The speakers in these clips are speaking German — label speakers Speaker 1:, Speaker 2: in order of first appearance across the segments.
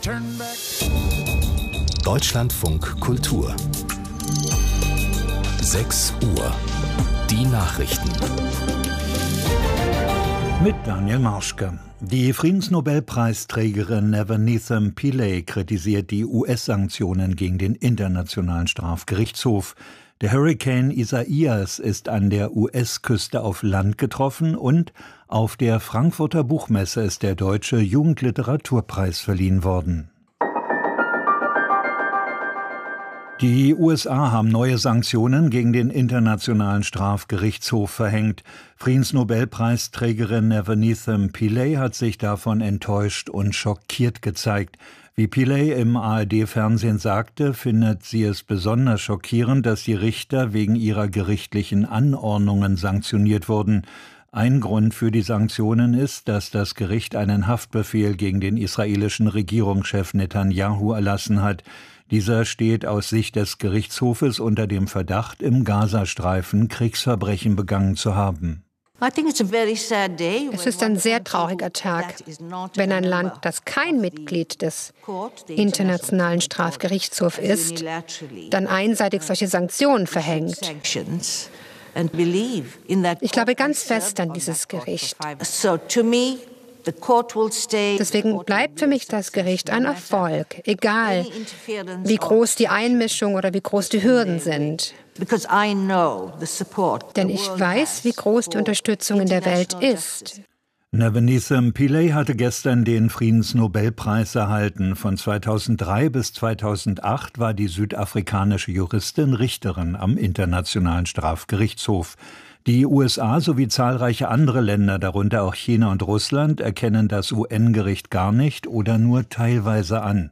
Speaker 1: Deutschlandfunk Kultur 6 Uhr. Die Nachrichten.
Speaker 2: Mit Daniel Marschke. Die Friedensnobelpreisträgerin Nevanethem Pillay kritisiert die US-Sanktionen gegen den Internationalen Strafgerichtshof. Der Hurrikan Isaias ist an der US-Küste auf Land getroffen und auf der Frankfurter Buchmesse ist der Deutsche Jugendliteraturpreis verliehen worden. Die USA haben neue Sanktionen gegen den Internationalen Strafgerichtshof verhängt. Friedensnobelpreisträgerin Nevanethem Pillay hat sich davon enttäuscht und schockiert gezeigt. Wie Pillay im ARD-Fernsehen sagte, findet sie es besonders schockierend, dass die Richter wegen ihrer gerichtlichen Anordnungen sanktioniert wurden. Ein Grund für die Sanktionen ist, dass das Gericht einen Haftbefehl gegen den israelischen Regierungschef Netanyahu erlassen hat. Dieser steht aus Sicht des Gerichtshofes unter dem Verdacht, im Gazastreifen Kriegsverbrechen begangen zu haben.
Speaker 3: Es ist ein sehr trauriger Tag, wenn ein Land, das kein Mitglied des Internationalen Strafgerichtshofs ist, dann einseitig solche Sanktionen verhängt. Ich glaube ganz fest an dieses Gericht. Deswegen bleibt für mich das Gericht ein Erfolg, egal wie groß die Einmischung oder wie groß die Hürden sind. Denn ich weiß, wie groß die Unterstützung in der Welt ist.
Speaker 2: Nevanethem Pillay hatte gestern den Friedensnobelpreis erhalten. Von 2003 bis 2008 war die südafrikanische Juristin Richterin am Internationalen Strafgerichtshof. Die USA sowie zahlreiche andere Länder, darunter auch China und Russland, erkennen das UN-Gericht gar nicht oder nur teilweise an.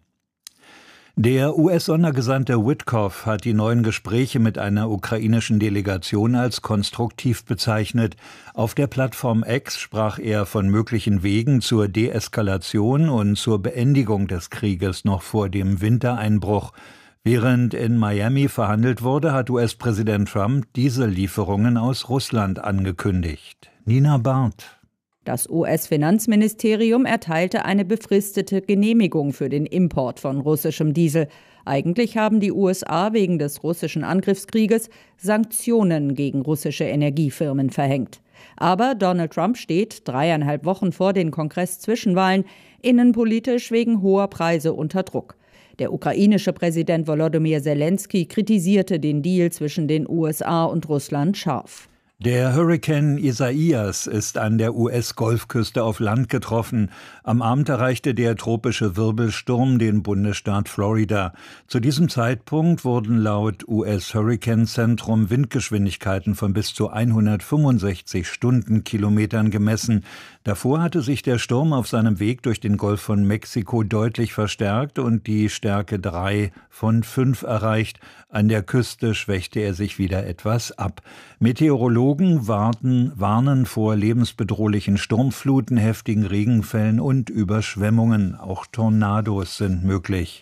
Speaker 2: Der US-Sondergesandte Witkoff hat die neuen Gespräche mit einer ukrainischen Delegation als konstruktiv bezeichnet. Auf der Plattform X sprach er von möglichen Wegen zur Deeskalation und zur Beendigung des Krieges noch vor dem Wintereinbruch. Während in Miami verhandelt wurde, hat US-Präsident Trump Diesellieferungen aus Russland angekündigt. Nina Barth.
Speaker 4: Das US-Finanzministerium erteilte eine befristete Genehmigung für den Import von russischem Diesel. Eigentlich haben die USA wegen des russischen Angriffskrieges Sanktionen gegen russische Energiefirmen verhängt. Aber Donald Trump steht 3,5 Wochen vor den Kongress-Zwischenwahlen innenpolitisch wegen hoher Preise unter Druck. Der ukrainische Präsident Volodymyr Zelensky kritisierte den Deal zwischen den USA und Russland scharf.
Speaker 2: Der Hurrikan Isaias ist an der US-Golfküste auf Land getroffen. Am Abend erreichte der tropische Wirbelsturm den Bundesstaat Florida. Zu diesem Zeitpunkt wurden laut US-Hurrikanzentrum Windgeschwindigkeiten von bis zu 165 Stundenkilometern gemessen. Davor hatte sich der Sturm auf seinem Weg durch den Golf von Mexiko deutlich verstärkt und die Stärke 3 von 5 erreicht. An der Küste schwächte er sich wieder etwas ab. Meteorologen warnen vor lebensbedrohlichen Sturmfluten, heftigen Regenfällen und Überschwemmungen. Auch Tornados sind möglich.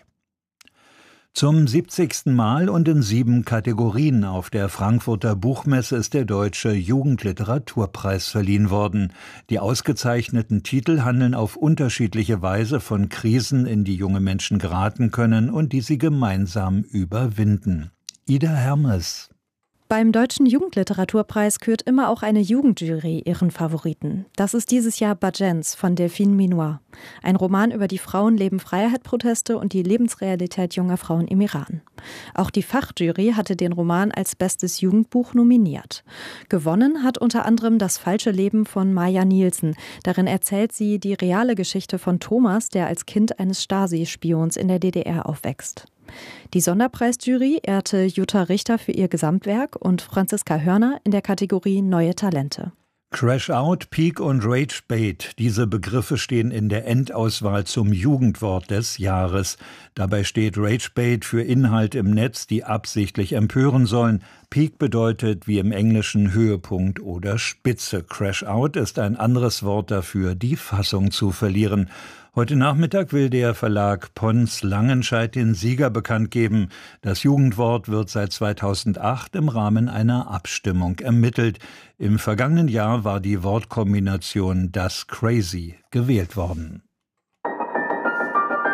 Speaker 2: Zum 70. Mal und in 7 Kategorien auf der Frankfurter Buchmesse ist der Deutsche Jugendliteraturpreis verliehen worden. Die ausgezeichneten Titel handeln auf unterschiedliche Weise von Krisen, in die junge Menschen geraten können und die sie gemeinsam überwinden. Ida Hermes.
Speaker 5: Beim Deutschen Jugendliteraturpreis kürt immer auch eine Jugendjury ihren Favoriten. Das ist dieses Jahr Badjens von Delphine Minoir. Ein Roman über die Frauenleben-Freiheit-Proteste und die Lebensrealität junger Frauen im Iran. Auch die Fachjury hatte den Roman als bestes Jugendbuch nominiert. Gewonnen hat unter anderem Das falsche Leben von Maja Nielsen. Darin erzählt sie die reale Geschichte von Thomas, der als Kind eines Stasi-Spions in der DDR aufwächst. Die Sonderpreisjury ehrte Jutta Richter für ihr Gesamtwerk und Franziska Hörner in der Kategorie Neue Talente.
Speaker 2: Crash Out, Peak und Rage Bait. Diese Begriffe stehen in der Endauswahl zum Jugendwort des Jahres. Dabei steht Rage Bait für Inhalte im Netz, die absichtlich empören sollen. Peak bedeutet wie im Englischen Höhepunkt oder Spitze. Crash Out ist ein anderes Wort dafür, die Fassung zu verlieren. Heute Nachmittag will der Verlag Pons Langenscheidt den Sieger bekannt geben. Das Jugendwort wird seit 2008 im Rahmen einer Abstimmung ermittelt. Im vergangenen Jahr war die Wortkombination Das Crazy gewählt worden.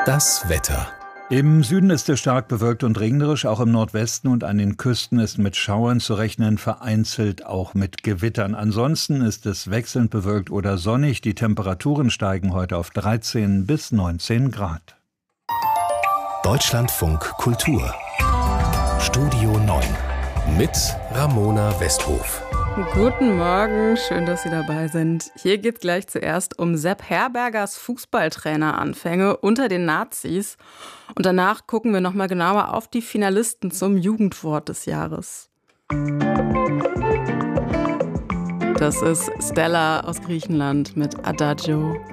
Speaker 1: Das Wetter.
Speaker 2: Im Süden ist es stark bewölkt und regnerisch, auch im Nordwesten und an den Küsten ist mit Schauern zu rechnen, vereinzelt auch mit Gewittern. Ansonsten ist es wechselnd bewölkt oder sonnig. Die Temperaturen steigen heute auf 13 bis 19 Grad.
Speaker 1: Deutschlandfunk Kultur. Studio 9 mit Ramona Westhof.
Speaker 6: Guten Morgen, schön, dass Sie dabei sind. Hier geht es gleich zuerst um Sepp Herbergers Fußballtraineranfänge unter den Nazis. Und danach gucken wir nochmal genauer auf die Finalisten zum Jugendwort des Jahres. Das ist Stella aus Griechenland mit Adagio.